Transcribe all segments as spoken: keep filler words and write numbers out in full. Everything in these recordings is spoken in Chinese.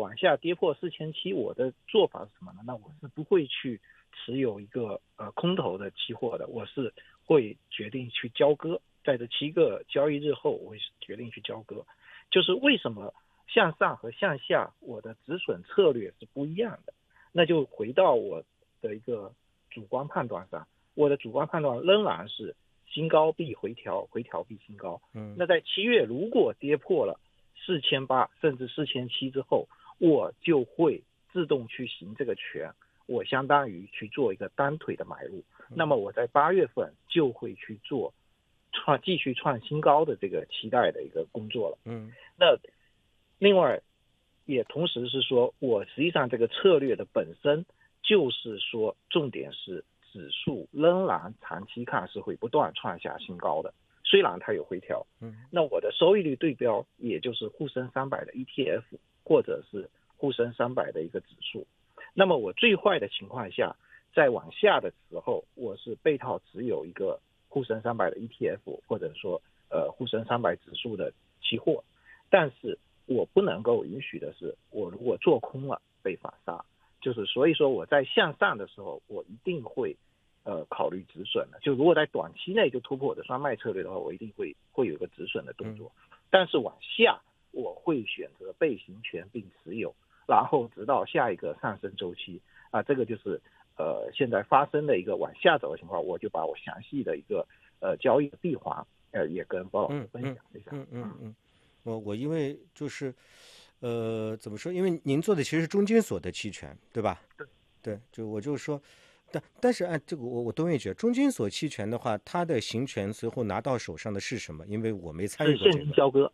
往下跌破四千七，我的做法是什么呢？那我是不会去持有一个呃空头的期货的，我是会决定去交割，在这七个交易日后，我会决定去交割。就是为什么向上和向下我的止损策略是不一样的？那就回到我的一个主观判断上，我的主观判断仍然是新高必回调，回调必新高。嗯，那在七月如果跌破了四千八甚至四千七之后，我就会自动去行这个权，我相当于去做一个单腿的买入。那么我在八月份就会去做创继续创新高的这个期待的一个工作了。嗯，那另外也同时是说，我实际上这个策略的本身就是说，重点是指数仍然长期看是会不断创下新高的，虽然它有回调。嗯，那我的收益率对标也就是沪深三百的 E T F 或者是沪深三百的一个指数。那么我最坏的情况下，在往下的时候，我是被套持有一个沪深三百的 E T F 或者说呃沪深三百指数的期货，但是我不能够允许的是，我如果做空了被反杀，就是所以说我在向上的时候，我一定会呃考虑止损的。就如果在短期内就突破我的双卖策略的话，我一定会会有一个止损的动作。但是往下我会选择被行权并持有，然后直到下一个上升周期啊，这个就是呃现在发生的一个往下走的情况，我就把我详细的一个呃交易的闭环呃也跟包老师分享一下。 嗯嗯嗯嗯，我我因为就是呃怎么说？因为您做的其实是中金所的期权，对吧？ 对对，就我就是说。但但是按这个我我都愿意觉得，中金所期权的话，它的行权随后拿到手上的是什么？因为我没参与过这个。 是现金交割。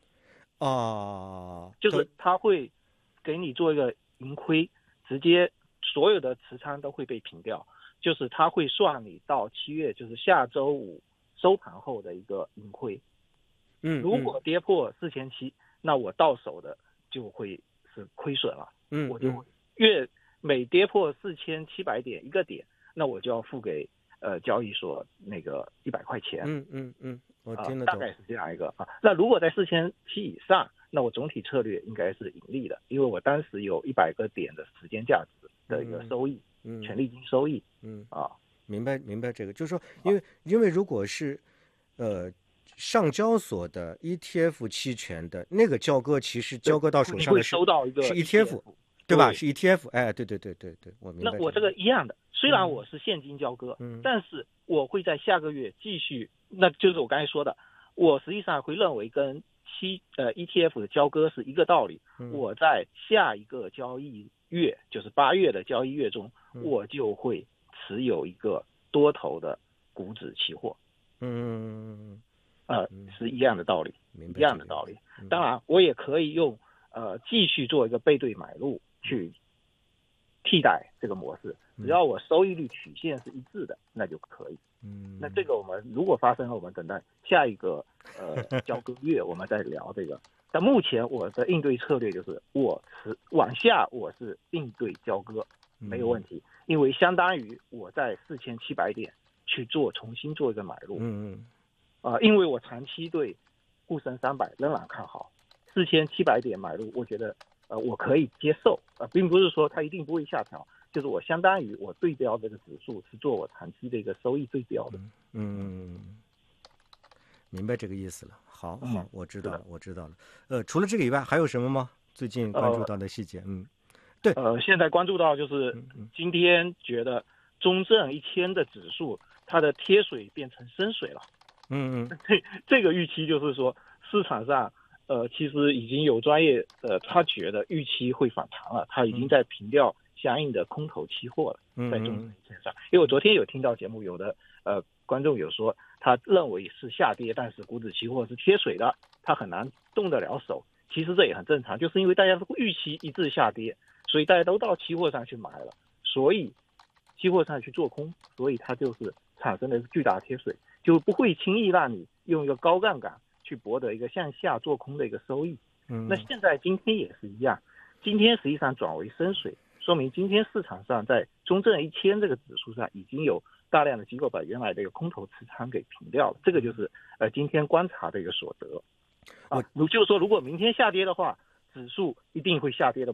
啊， 就是他会给你做一个盈亏，直接所有的持仓都会被平掉，就是他会算你到七月，就是下周五收盘后的一个盈亏。 嗯， 如果跌破四千七，那我到手的就会是亏损了。 嗯， 我就月每跌破四千七百点一个点，那我就要付给呃交易所那个一百块钱。 嗯嗯嗯，我听得懂、呃，大概是这样一个啊。那如果在四千七以上，那我总体策略应该是盈利的，因为我当时有一百个点的时间价值的一个收益，嗯，权利金收益， 嗯啊， 明白明白这个，就是说，因为、啊、因为如果是呃上交所的 E T F 期权的那个交割，其实交割到手上的是收到一个 E T F， 对吧？是 E T F， 哎，对对对对对，我明白、这个。 那我这个一样的，虽然我是现金交割，嗯，但是我会在下个月继续，那就是我刚才说的，我实际上会认为跟期呃 E T F 的交割是一个道理。嗯、我在下一个交易月，就是八月的交易月中，嗯、我就会持有一个多头的股指期货。 嗯， 呃，是一样的道理，一样的道理。当然，我也可以用呃继续做一个背对买入去替代这个模式，只要我收益率曲线是一致的，那就可以。嗯，那这个我们如果发生了，我们等待下一个呃交割月，我们再聊这个。但目前我的应对策略就是我持往下，我是应对交割没有问题，因为相当于我在四千七百点去做重新做一个买入。 嗯嗯。 呃，因为我长期对沪深三百仍然看好，四千七百点买入，我觉得呃我可以接受，呃，并不是说它一定不会下调，就是我相当于我对标这个指数是做我长期的一个收益对标的。 嗯，明白这个意思了。好，好，我知道了，我知道了。呃，除了这个以外，还有什么吗？最近关注到的细节？呃、嗯，对， 呃，现在关注到就是今天觉得中证一千的指数它的贴水变成深水了。 嗯嗯， 这这个预期就是说，市场上呃其实已经有专业呃他觉得预期会反弹了，他已经在平掉相应的空头期货了，在中证一千上。因为我昨天有听到节目，有的呃观众有说他认为是下跌，但是股指期货是贴水的，他很难动得了手。其实这也很正常，就是因为大家都预期一致下跌，所以大家都到期货上去买了，所以期货上去做空，所以它就是产生的巨大贴水。就不会轻易让你用一个高杠杆去博得一个向下做空的一个收益。嗯，那现在今天也是一样，今天实际上转为深水，说明今天市场上在中证一千这个指数上已经有大量的机构把原来的一个空头持仓给平掉了，这个就是呃今天观察的一个所得。啊，就是说如果明天下跌的话，指数一定会下跌的